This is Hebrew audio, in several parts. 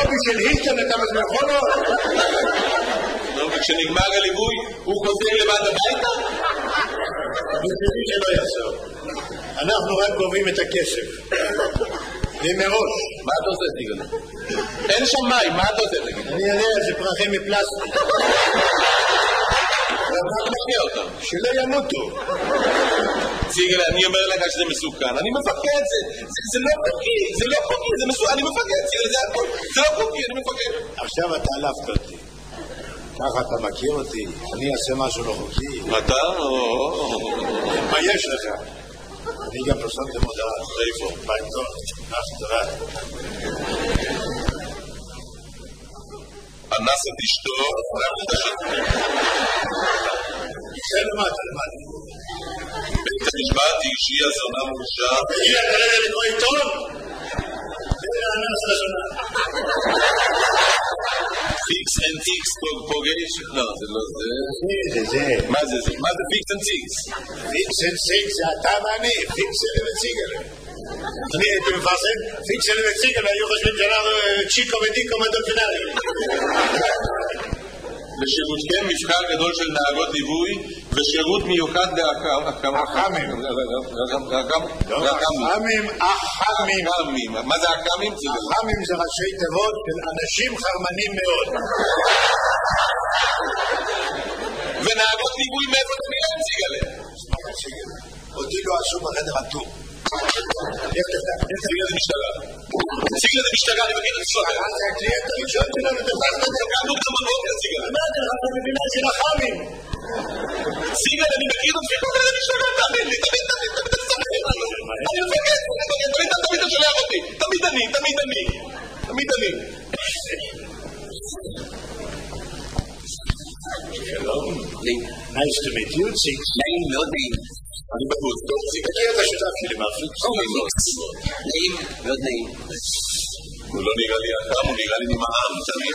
בלובי של הילטון אתה מזמכונות? וכשנגמר הליווי הוא חוזר לבד הביתה? מבינים שלא יעשור. אנחנו רק גובים את הכסף. ומראש. מה אתה עושה, סיגל? אין שם מים, מה אתה עושה, תגיד? אני יודע, זה פרחים מפלסטיק. אתה משקיע אותם. שלא ימותו. סיגל, אני אומר לך שזה מסוכן. אני מפחד, זה לא חוקי, זה לא חוקי, זה מסוכן, אני מפחד, סיגל, זה הכל. זה לא חוקי, אני מפחד. עכשיו אתה עלפת אותי. ככה אתה מכיר אותי, אני אעשה משהו לא חוקי. אתה? מה יש לך? אני גם פרסמתי מודעה. איפה? בעיתון, תודה. אנס את אשתו, זה למטה. בית המשפט שהיא הזונה מורשה. הגיע כרגע לקרוא עיתון? זה אנס לשונה. פיקס אנד טיקס פוגש? לא, זה לא זה. זה. מה זה זה? מה זה פיקס אנד טיקס? פיקס אנד טיקס זה אתה ואני, פיקס אנד ציגל. אני הייתי מפרסם, פיקס אנד ציגל, היו חושבים שאנחנו צ'יקו ודיקו מדולפינרי. לשירותכם מבחר גדול של נהגות ליווי ושירות מיוחד אחמים. אחמים. מה זה אחמים? אחמים זה ראשי תיבות של אנשים חרמנים מאוד. ונהגות ליווי מאיפה אתה מילה ציגלה? אותי לא עשו בחדר הטור. ציגלה זה משטרה. ציגלה זה משטרה, אני מכיר את הסוהר. זה הקליינט הראשון שלנו, תפסת את זה. קמנו גם בבוקר, ציגלה. מה אתה לך במדינה של אחמים? ציגלה, אני מכיר את הסוהר, זה משטרה, תמיד לי, תמיד אני מפקד, תמיד אתה שולח אותי. תמיד אני. שלום. Nice to meet you, Six. נעים, מאוד נעים. אני בחוץ, טוב, ציגלה. מכיר את השותף שלי, מרפיק? נעים, מאוד נעים. הוא לא נראה לי אדם, הוא נראה לי נמעם, תמיד.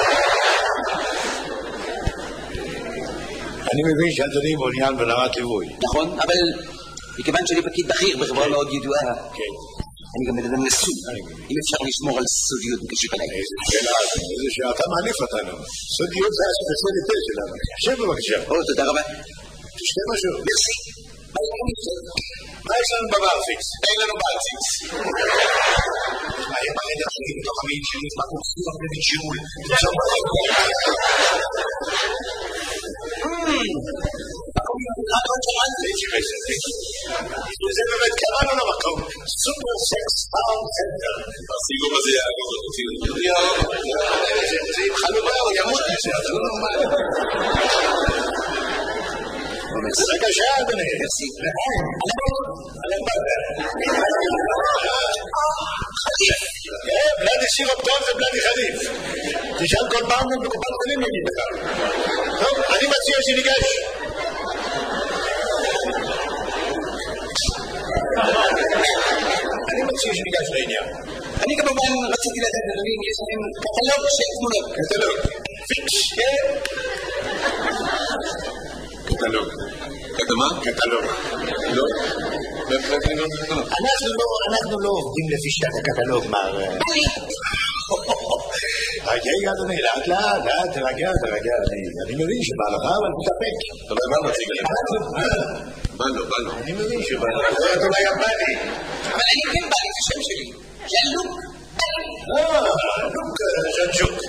אני מבין שאדוני מעוניין בנהגת ליווי. נכון, אבל מכיוון שאני פקיד בכיר בחברה מאוד ידועה, אני גם מדבר נשוי. אם אפשר לשמור על סודיות בקשר אליי. איזה שאלה, איזה שאתה מעליף אותנו. סודיות זה הספציאליטה שלנו. שב בבקשה. תודה רבה. תשתה משהו. מרסי. מה יש לנו בברפיקס? אין לנו ברפיקס. מה הם הרגע שלי בתוך המין שלי? מה קורסים הרבה בשיעול? זה באמת קראנו למקום סופר סקס טאון סנטר. הסיגום הזה יעגוב אותי. זה עם חלומה או ימות מזה, אתה לא נורמל. רגע שעה אדוני. בלדי סירופ טוב זה בלדי חליף. תשאל כל פעם בקופת חולים נגיד לך. טוב, אני מציע שניגש. אני מציע שניגש לעניין. אני כמובן רציתי לדעת אדוני אם יש להם קטלוג של תמונות. קטלוג. פיקס. קטלוג. קטמה? קטלוג. לא. אנחנו לא עובדים לפי שיטת הקטלוג, מר... רגע, אדוני, לאט, תרגע, אני מבין שבא לך, אבל תתאפק. אתה לא הבנת, ציגלה. בא לו. אני מבין שבא לך, אתה לא יפני. אבל אני כן בא לי, זה שם שלי. זה לוק. לוק ז'נג'וק.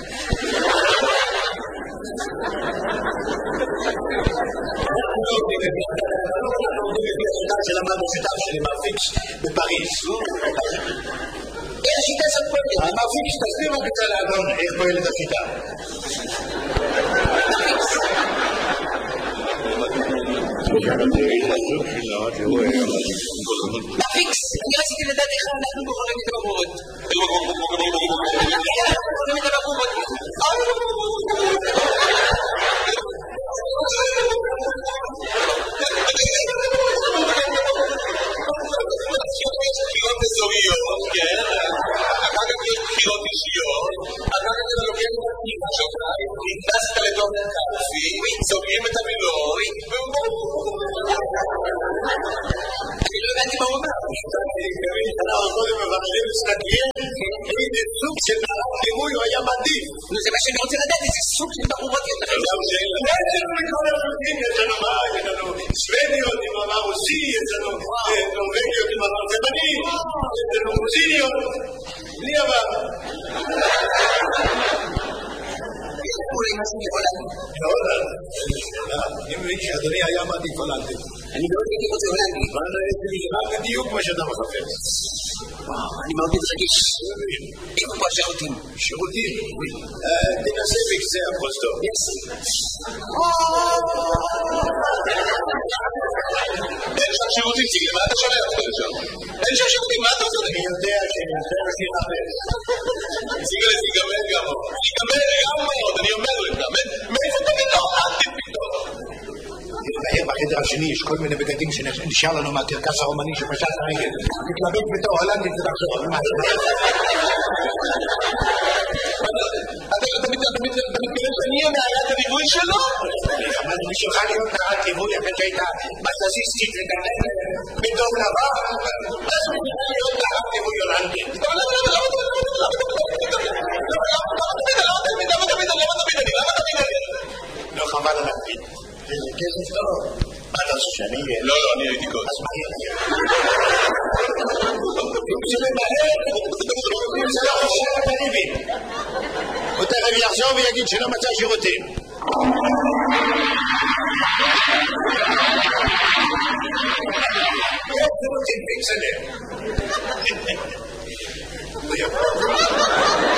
שלמדנו שיטה שלי מרפיקס בפריז. איך השיטה הזאת פועלת? המרפיקס, תסביר מה קצת לאדון, איך פועלת השיטה. מרפיקס, אני רציתי לדעת איך אנחנו בוחרים את הבחורות. בחירות אזוריות, כן? אחר כך יש בחירות אישיות, אחר כך אתה לוקח את הפנימה שלך, נכנסת לתוך קלפי, סוגרים את המילוי, אני לא הבנתי מה הוא אומר. אנחנו קודם מבחרים סנגים איזה סוג של דימוי הוא היה מעדיף. נו, זה מה שאני רוצה לדעת, איזה סוג של בחורות יש לכם. יש לנו מכל הסוגים, יש לנו מה? יש לנו שוודיות עם עבר רוסי, יש לנו נורווגיות עם עבר תימני, יש לנו רוסיניות, בלי עבר. אולי משהו מהולנד. מהולנד? אני מבין שאדוני היה מעדיף הולנדי. אני מאוד הייתי רוצה הולנדי. רק בדיוק מה שאתה מחפש. אני מאוד מתרגש. איפה פה השירותים? שירותים? תנסה בקצה הפרוזדור. אין שם שירותים, ציגל, מה אתה שומע אותך לשם? אין שם שירותים, מה אתה עושה? אני יודע שאני מחפש. ציגל, סיגמר גם עוד. סיגמר גם עוד, אני אומר לך. מאיפה אתה פתאום? אל תפתאום. בחדר השני יש כל מיני בגדים שנשאר לנו מהקרקס הרומני שפשט הרגל. תתלבט בתור הולנדית ותחזור. אתה מתכוון שאני הנערת הליווי שלו? אבל בשבילך להיות נערת ליווי אחרי שהייתה בססיסטית וגננת בדום לבן. אז בשביל להיות נערת ליווי הולנדית. לא חבל על הקפיד. איזה כסף טוב. מה אתה עושה שאני אהיה? לא, אני הייתי קודם. אז מה יהיה? אם זה ממהר, אם זה לא חושב הקריבים. הוא תכף יחזור ויגיד שלא מצא שירותים. יש שירותים פיקסלר.